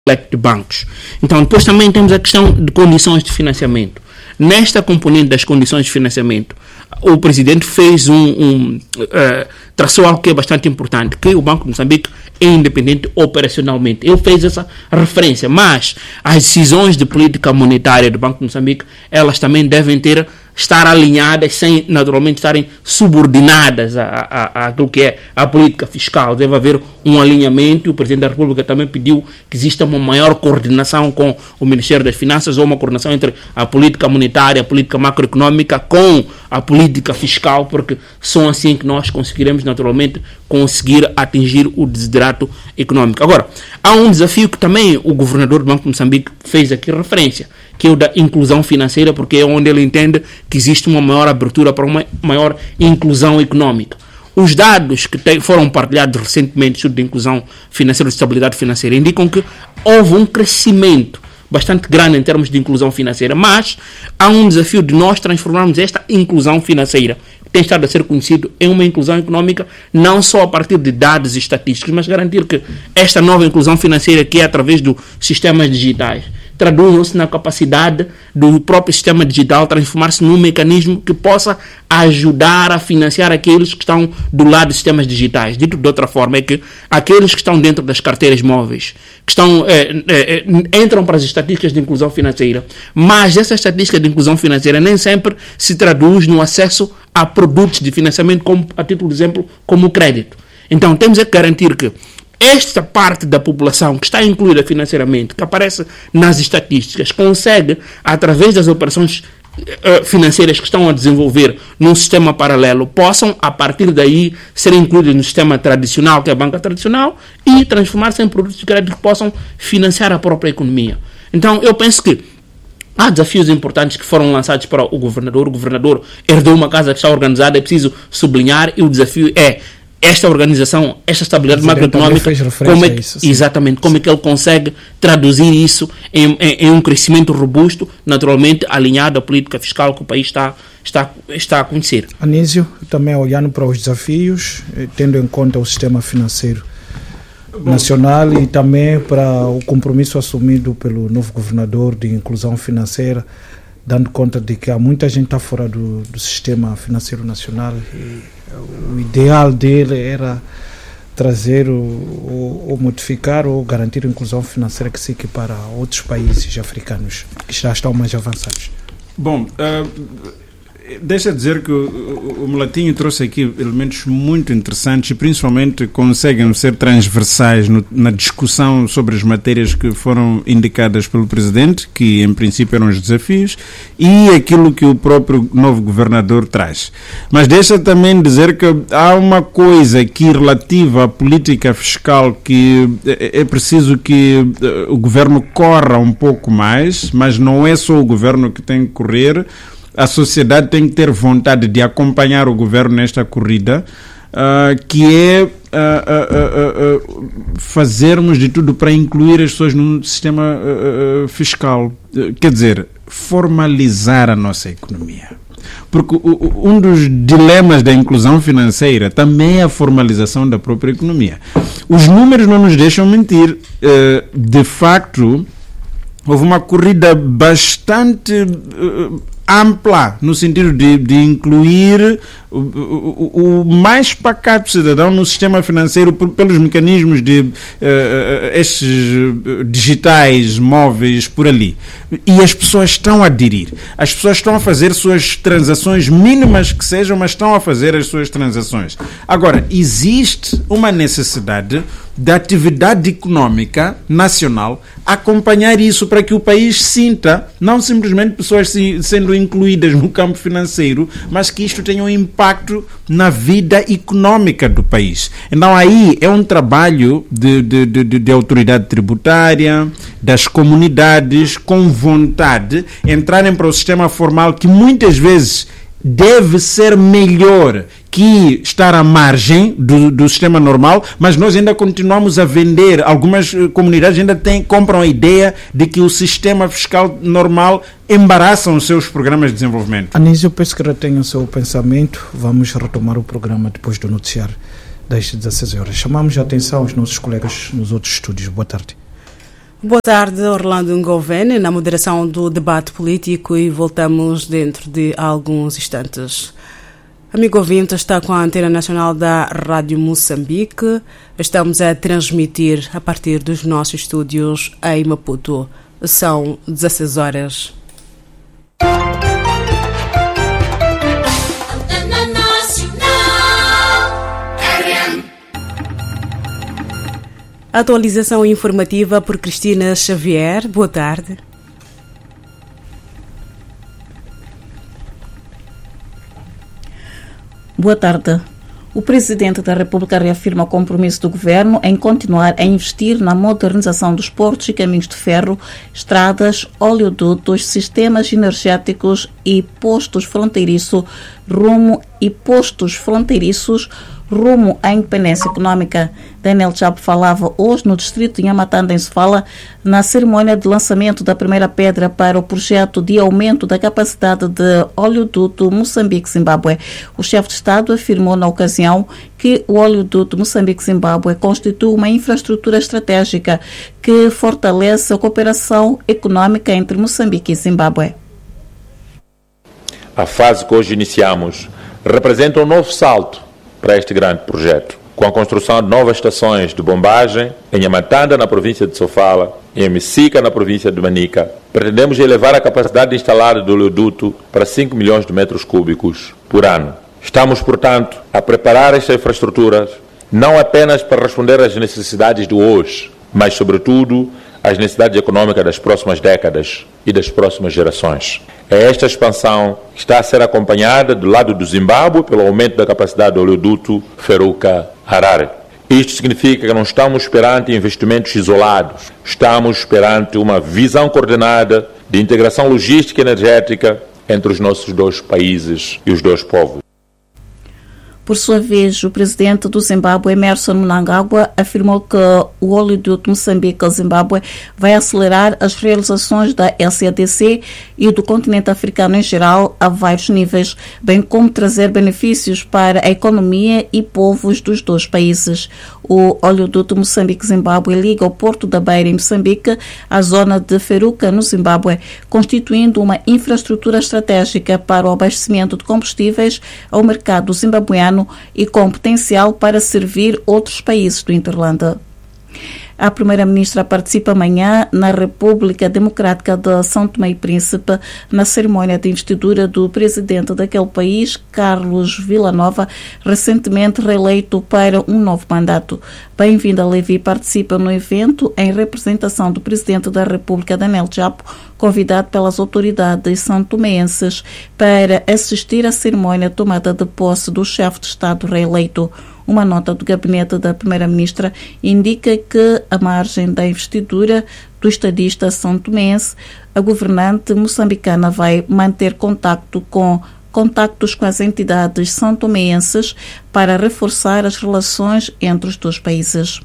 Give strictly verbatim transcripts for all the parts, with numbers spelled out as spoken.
de bancos. Então, depois também temos a questão de condições de financiamento. Nesta componente das condições de financiamento, o presidente fez um, um uh, traçou algo que é bastante importante, que o Banco de Moçambique é independente operacionalmente. Ele fez essa referência, mas as decisões de política monetária do Banco de Moçambique, elas também devem ter estar alinhadas sem naturalmente estarem subordinadas a, a, a aquilo que é a política fiscal. Deve haver um alinhamento, e o Presidente da República também pediu que exista uma maior coordenação com o Ministério das Finanças, ou uma coordenação entre a política monetária, a política macroeconómica com a política fiscal, porque só assim que nós conseguiremos naturalmente conseguir atingir o desiderato económico. Agora, há um desafio que também o governador do Banco de Moçambique fez aqui referência, que é o da inclusão financeira, porque é onde ele entende que existe uma maior abertura para uma maior inclusão económica. Os dados que te, foram partilhados recentemente sobre a inclusão financeira e estabilidade financeira indicam que houve um crescimento bastante grande em termos de inclusão financeira, mas há um desafio de nós transformarmos esta inclusão financeira, que tem estado a ser conhecido, em uma inclusão económica, não só a partir de dados estatísticos, mas garantir que esta nova inclusão financeira, que é através dos sistemas digitais, traduzam-se na capacidade do próprio sistema digital transformar-se num mecanismo que possa ajudar a financiar aqueles que estão do lado dos sistemas digitais. Dito de outra forma, é que aqueles que estão dentro das carteiras móveis, que estão, é, é, entram para as estatísticas de inclusão financeira, mas essa estatística de inclusão financeira nem sempre se traduz no acesso a produtos de financiamento, como, a título de exemplo, como o crédito. Então, temos que garantir que esta parte da população que está incluída financeiramente, que aparece nas estatísticas, consegue, através das operações uh, financeiras que estão a desenvolver num sistema paralelo, possam, a partir daí, ser incluídos no sistema tradicional, que é a banca tradicional, e transformar-se em produtos de crédito que possam financiar a própria economia. Então, eu penso que há desafios importantes que foram lançados para o governador. O governador herdou uma casa que está organizada, é preciso sublinhar, e o desafio é esta organização, esta estabilidade macroeconómica, como é que, isso, exatamente, como é que ele consegue traduzir isso em, em, em um crescimento robusto, naturalmente alinhado à política fiscal que o país está, está, está a conhecer. Anísio, também olhando para os desafios, tendo em conta o sistema financeiro nacional e também para o compromisso assumido pelo novo governador de inclusão financeira, dando conta de que há muita gente que está fora do, do sistema financeiro nacional, e o ideal dele era trazer o, ou, ou modificar ou garantir a inclusão financeira que se equipara a outros países africanos que já estão mais avançados. Bom, uh, deixa dizer que o, o Mulatinho trouxe aqui elementos muito interessantes e principalmente conseguem ser transversais no, na discussão sobre as matérias que foram indicadas pelo Presidente, que em princípio eram os desafios, e aquilo que o próprio novo governador traz. Mas deixa também dizer que há uma coisa aqui relativa à política fiscal que é, é preciso que o governo corra um pouco mais, mas não é só o governo que tem que correr. A sociedade tem que ter vontade de acompanhar o governo nesta corrida, uh, que é uh, uh, uh, uh, fazermos de tudo para incluir as pessoas no sistema uh, uh, fiscal. Uh, quer dizer, formalizar a nossa economia. Porque uh, um dos dilemas da inclusão financeira também é a formalização da própria economia. Os números não nos deixam mentir. Uh, de facto, houve uma corrida bastante uh, ampla, no sentido de, de incluir o, o, o mais pacato cidadão no sistema financeiro por, pelos mecanismos de uh, estes digitais, móveis, por ali. E as pessoas estão a aderir. As pessoas estão a fazer suas transações, mínimas que sejam, mas estão a fazer as suas transações. Agora, existe uma necessidade da atividade económica nacional acompanhar isso para que o país sinta, não simplesmente pessoas se, sendo incluídas no campo financeiro, mas que isto tenha um impacto na vida económica do país. Então aí é um trabalho de, de, de, de autoridade tributária, das comunidades com vontade entrarem para o sistema formal, que muitas vezes deve ser melhor que estar à margem do, do sistema normal, mas nós ainda continuamos a vender. Algumas comunidades ainda têm, compram a ideia de que o sistema fiscal normal embaraça os seus programas de desenvolvimento. Anísio, eu penso que retém o seu pensamento. Vamos retomar o programa depois do noticiário das dezesseis horas. Chamamos a atenção aos nossos colegas nos outros estúdios. Boa tarde. Boa tarde, Orlando Ngovene, na moderação do debate político, e voltamos dentro de alguns instantes. Amigo ouvinte, está com a Antena Nacional da Rádio Moçambique. Estamos a transmitir a partir dos nossos estúdios em Maputo. São dezesseis horas. Atualização informativa por Cristina Xavier. Boa tarde. Boa tarde. O Presidente da República reafirma o compromisso do Governo em continuar a investir na modernização dos portos e caminhos de ferro, estradas, oleodutos, sistemas energéticos e postos fronteiriços rumo e postos fronteiriços rumo à independência econômica. Daniel Chapo falava hoje no distrito de Nhamatanda, em Sofala, na cerimônia de lançamento da primeira pedra para o projeto de aumento da capacidade de oleoduto Moçambique-Zimbábue. O chefe de Estado afirmou na ocasião que o oleoduto Moçambique-Zimbábue constitui uma infraestrutura estratégica que fortalece a cooperação econômica entre Moçambique e Zimbábue. A fase que hoje iniciamos representa um novo salto para este grande projeto, com a construção de novas estações de bombagem em Nhamatanda, na província de Sofala, e em Messica, na província de Manica. Pretendemos elevar a capacidade instalada do oleoduto para cinco milhões de metros cúbicos por ano. Estamos, portanto, a preparar estas infraestruturas não apenas para responder às necessidades do hoje, mas, sobretudo, às necessidades econômicas das próximas décadas e das próximas gerações. É esta expansão que está a ser acompanhada do lado do Zimbábue pelo aumento da capacidade do oleoduto Feruca-Harare. Isto significa que não estamos perante investimentos isolados, estamos perante uma visão coordenada de integração logística e energética entre os nossos dois países e os dois povos. Por sua vez, o presidente do Zimbábue, Emmerson Mnangagwa, afirmou que o oleoduto Moçambique-Zimbábue vai acelerar as realizações da S A D C e do continente africano em geral a vários níveis, bem como trazer benefícios para a economia e povos dos dois países. O oleoduto Moçambique-Zimbábue liga o Porto da Beira, em Moçambique, à zona de Feruca, no Zimbábue, constituindo uma infraestrutura estratégica para o abastecimento de combustíveis ao mercado zimbabueano e com potencial para servir outros países do Interlanda. A Primeira-Ministra participa amanhã na República Democrática de São Tomé e Príncipe na cerimônia de investidura do presidente daquele país, Carlos Villanova, recentemente reeleito para um novo mandato. Bem-vinda, Levi participa no evento em representação do presidente da República, Daniel Chapo, convidado pelas autoridades santomenses para assistir à cerimônia de tomada de posse do chefe de Estado reeleito. Uma nota do gabinete da Primeira-Ministra indica que, à margem da investidura do estadista santomense, a governante moçambicana vai manter contacto com, contactos com as entidades santomenses para reforçar as relações entre os dois países.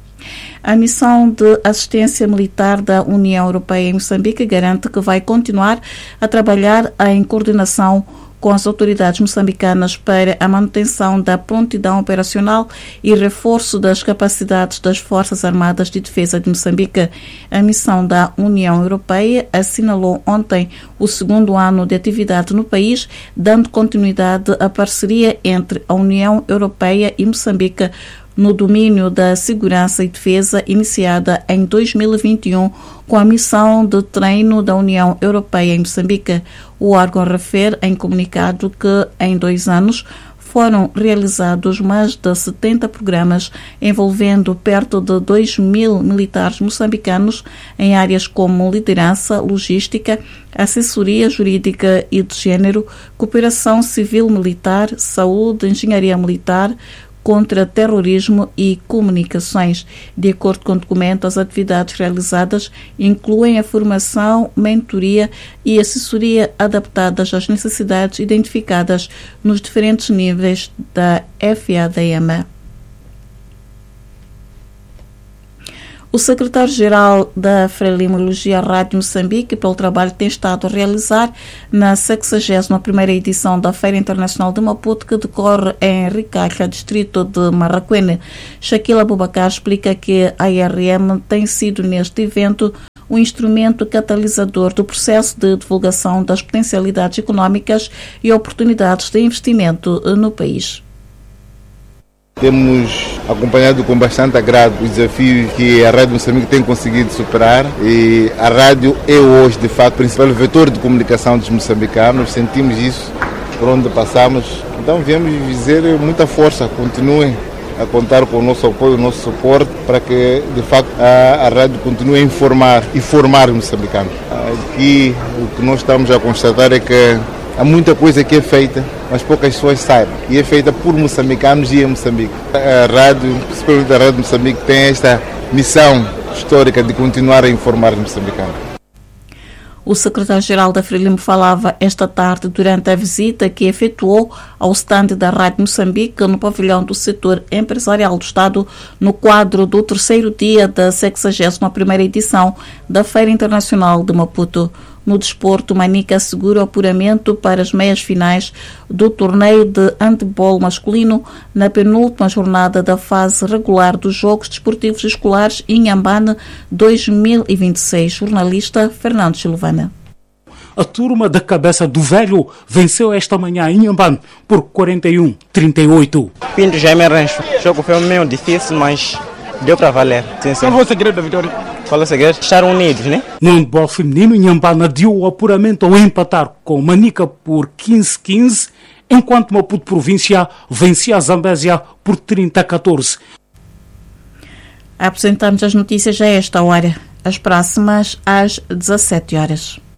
A missão de assistência militar da União Europeia em Moçambique garante que vai continuar a trabalhar em coordenação com as autoridades moçambicanas para a manutenção da prontidão operacional e reforço das capacidades das Forças Armadas de Defesa de Moçambique. A missão da União Europeia assinalou ontem o segundo ano de atividade no país, dando continuidade à parceria entre a União Europeia e Moçambique no domínio da segurança e defesa, iniciada em dois mil e vinte e um com a missão de treino da União Europeia em Moçambique. O órgão refere em comunicado que, em dois anos, foram realizados mais de setenta programas envolvendo perto de dois mil militares moçambicanos em áreas como liderança, logística, assessoria jurídica e de género, cooperação civil-militar, saúde, engenharia militar, contra terrorismo e comunicações. De acordo com o documento, as atividades realizadas incluem a formação, mentoria e assessoria adaptadas às necessidades identificadas nos diferentes níveis da F A D M. O secretário-geral da Frelimo-Logia Rádio Moçambique, pelo trabalho que tem estado a realizar na sexagésima primeira edição da Feira Internacional de Maputo, que decorre em Ricacha, distrito de Marraquene. Shaquila Abubakar explica que a I R M tem sido neste evento um instrumento catalisador do processo de divulgação das potencialidades económicas e oportunidades de investimento no país. Temos acompanhado com bastante agrado os desafios que a Rádio Moçambique tem conseguido superar, e a rádio é hoje, de fato, o principal vetor de comunicação dos moçambicanos. Sentimos isso por onde passamos. Então viemos dizer muita força, continuem a contar com o nosso apoio, o nosso suporte, para que, de facto, a, a rádio continue a informar e formar os moçambicanos. Aqui o que nós estamos a constatar é que há muita coisa que é feita, mas poucas pessoas sabem. E é feita por moçambicanos e em Moçambique. A rádio, principalmente a Rádio Moçambique, tem esta missão histórica de continuar a informar os moçambicanos. O secretário-geral da Frelimo falava esta tarde durante a visita que efetuou ao estande da Rádio Moçambique no pavilhão do setor empresarial do Estado, no quadro do terceiro dia da sexagésima primeira edição da Feira Internacional de Maputo. No desporto, Manica assegura o apuramento para as meias finais do torneio de handebol masculino na penúltima jornada da fase regular dos Jogos Desportivos Escolares Inhambane dois mil e vinte e seis. Jornalista Fernando Silvana. A turma da Cabeça do Velho venceu esta manhã em Inhambane por quarenta e um a trinta e oito. Pinto Jaime Rancho. O jogo foi meio difícil, mas deu para valer. Sim, sim. Qual foi o segredo da vitória? Qual é o segredo? Estar unidos, né? No handebol feminino, Inhambane adiou o apuramento ao empatar com Manica por quinze a quinze, enquanto Maputo Província vencia a Zambésia por trinta a catorze. Apresentamos as notícias a esta hora, as próximas às dezassete horas.